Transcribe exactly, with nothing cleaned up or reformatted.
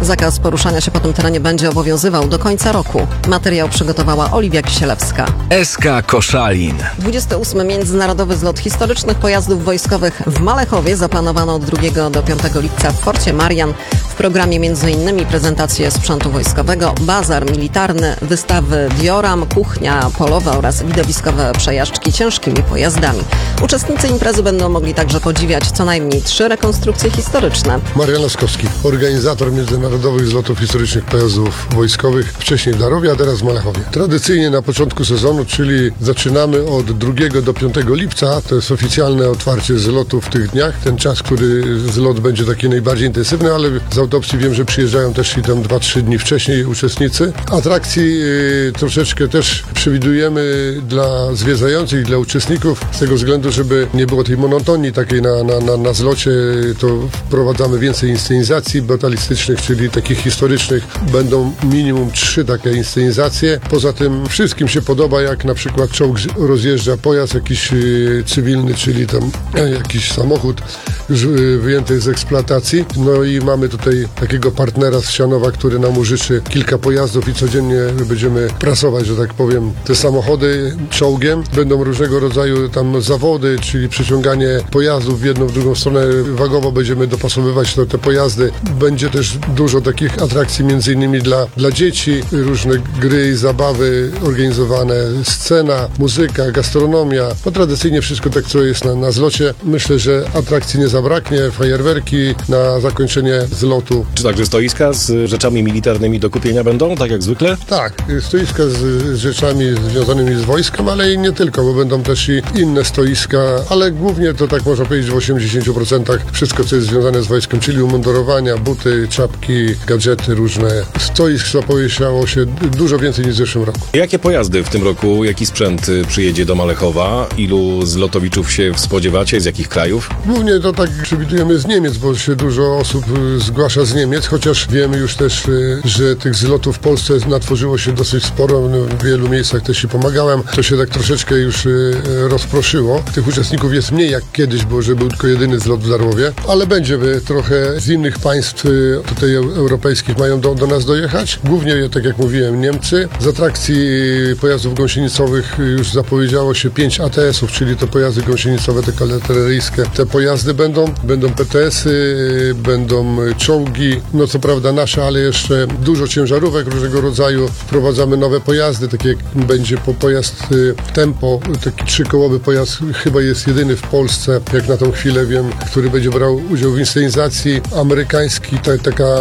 Zakaz poruszania się po tym terenie będzie obowiązywał do końca roku. Materiał przygotowała Oliwia Kisielewska. S K Koszalin. dwudziesty ósmy Międzynarodowy Zlot Historycznych Pojazdów Wojskowych w Malechowie zaplanowano od drugiego do piątego lipca w Forcie Marian. W programie m.in. prezentacje sprzętu wojskowego, bazar militarny, wystawy dioram, kuchnia polowa oraz widowiskowe przejażdżki ciężkimi pojazdami. Uczestnicy imprezy będą mogli także podziwiać co najmniej trzy rekonstrukcje historyczne. Marian Laskowski, organizator Międzynarodowych Zlotów Historycznych Pojazdów Wojskowych, wcześniej w Darowie, a teraz w Malechowie. Tradycyjnie na początku sezonu, czyli zaczynamy od drugiego do piątego lipca, to jest oficjalne otwarcie zlotu w tych dniach, ten czas, który zlot będzie taki najbardziej intensywny, ale z autopsji wiem, że przyjeżdżają też i tam dwa trzy dni wcześniej uczestnicy. Atrakcji y, troszeczkę też przewidujemy dla zwiedzających, dla uczestników, z tego względu, żeby nie było tej monotonii takiej na, na, na, na zlocie, to wprowadzamy więcej inscenizacji batalistycznych, czyli takich historycznych. Będą minimum trzy takie inscenizacje. Poza tym wszystkim się podoba, jak na przykład czołg rozjeżdża pojazd jakiś y, cywilny, czyli tam y, jakiś samochód już y, wyjęty z eksploatacji. No i mamy tutaj takiego partnera z Sianowa, który nam użyczy kilka pojazdów i codziennie będziemy prasować, że tak powiem, te samochody czołgiem. Będą różnego rodzaju tam zawody, czyli przeciąganie pojazdów w jedną, w drugą stronę. Wagowo będziemy dopasowywać te, te pojazdy. Będzie też dużo takich atrakcji, między innymi dla, dla dzieci, różne gry, zabawy organizowane, scena, muzyka, gastronomia. No tradycyjnie wszystko tak, co jest na, na zlocie. Myślę, że atrakcji nie zabraknie, fajerwerki na zakończenie zlotu. Czy także stoiska z rzeczami militarnymi do kupienia będą, tak jak zwykle? Tak, stoiska z, z rzeczami związanymi z wojskiem, ale i nie tylko, bo będą też i inne stoiska, ale głównie to tak można powiedzieć w osiemdziesięciu procentach wszystko, co jest związane z wojskiem, czyli umundurowania, buty, czapki, gadżety różne. Stoisk zapowiedziało się dużo więcej niż w zeszłym roku. Jakie pojazdy w tym roku, jaki sprzęt przyjedzie do Malechowa? Ilu zlotowiców się spodziewacie? Z jakich krajów? Głównie to tak przewidujemy z Niemiec, bo się dużo osób zgłasza z Niemiec, chociaż wiemy już też, że tych zlotów w Polsce natworzyło się dosyć sporo. W wielu miejscach też się pomagałem. To się tak troszeczkę już rozproszyło. Tych uczestników jest mniej jak kiedyś, bo że był tylko jedyny zlot w Darłowie, ale będzie trochę z innych państw tutaj europejskich mają do, do nas dojechać. Głównie, tak jak mówiłem, Niemcy. Z atrakcji pojazdów gąsienicowych już zapowiedziało się pięć A T S ów, czyli to pojazdy gąsienicowe, te kalateryjskie. Te pojazdy będą, będą P T S y, będą czołgi, no co prawda nasze, ale jeszcze dużo ciężarówek różnego rodzaju. Wprowadzamy nowe pojazdy, takie jak będzie po pojazd y, Tempo, taki trzykołowy pojazd, chyba jest jedyny w Polsce, jak na tą chwilę wiem, który będzie brał udział w inscenizacji. Amerykański, ta, taka